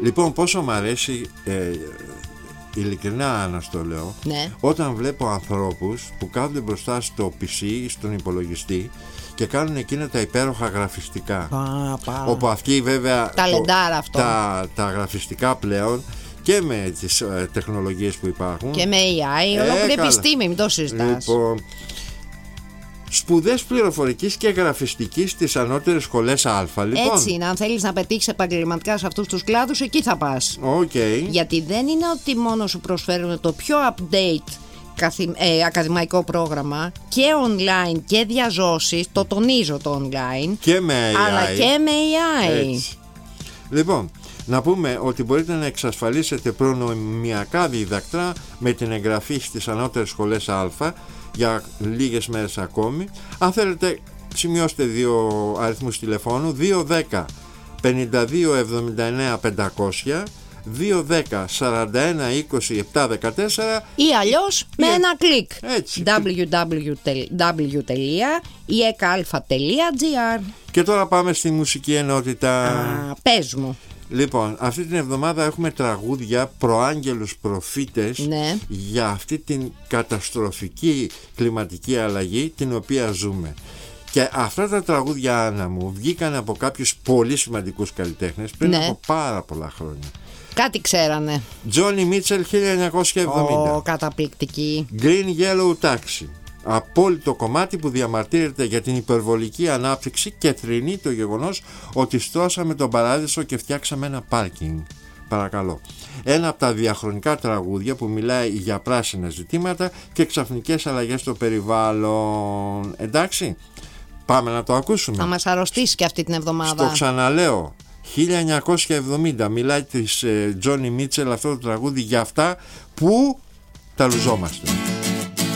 Λοιπόν, πόσο μ' αρέσει, ειλικρινά να στο λέω, Ναι. όταν βλέπω ανθρώπους που κάθονται μπροστά στο PC ή στον υπολογιστή και κάνουν εκείνα τα υπέροχα γραφιστικά. Όπου αυτοί βέβαια Ταλεντάρα αυτό. τα γραφιστικά πλέον και με τις τεχνολογίες που υπάρχουν Και με AI, ολόκληρη επιστήμη, μην το συζητάς. Λοιπόν, σπουδές πληροφορικής και γραφιστικής στις ανώτερες σχολές Α. Λοιπόν. Έτσι είναι, αν θέλεις να πετύχεις επαγγελματικά σε αυτούς τους κλάδους, εκεί θα πας. Okay. Γιατί δεν είναι ότι μόνο σου προσφέρουν το πιο update ακαδημαϊκό πρόγραμμα και online και διαζώσεις, το τονίζω το online, και με AI, αλλά και με AI. Έτσι. Λοιπόν, να πούμε ότι μπορείτε να εξασφαλίσετε προνομιακά δίδακτρα με την εγγραφή στις ανώτερες σχολές Α για λίγες μέρες ακόμη. Αν θέλετε, σημειώστε δύο αριθμούς τηλεφώνου: 210 52 79 500, 210 41 20 714 ή αλλιώς με ένα κλικ. www.ekalfa.gr. Και τώρα πάμε στη μουσική ενότητα. Πες μου. Λοιπόν, αυτή την εβδομάδα έχουμε τραγούδια προάγγελους προφήτες, ναι, για αυτή την καταστροφική κλιματική αλλαγή την οποία ζούμε. Και αυτά τα τραγούδια, Άννα μου, βγήκαν από κάποιους πολύ σημαντικούς καλλιτέχνες πριν από πάρα πολλά χρόνια. Κάτι ξέρανε. Τζόνι Μίτσελ 1970. Καταπληκτική. Green Yellow Taxi. Απόλυτο κομμάτι που διαμαρτύρεται για την υπερβολική ανάπτυξη και θρηνεί το γεγονός ότι στρώσαμε τον παράδεισο και φτιάξαμε ένα πάρκινγκ. Παρακαλώ. Ένα από τα διαχρονικά τραγούδια που μιλάει για πράσινα ζητήματα και ξαφνικές αλλαγές στο περιβάλλον. Εντάξει, πάμε να το ακούσουμε. Θα μας αρρωστήσει και αυτή την εβδομάδα. Στο ξαναλέω, 1970 μιλάει της Τζόνι Μίτσελ αυτό το τραγούδι για αυτά που τα λουζόμαστε.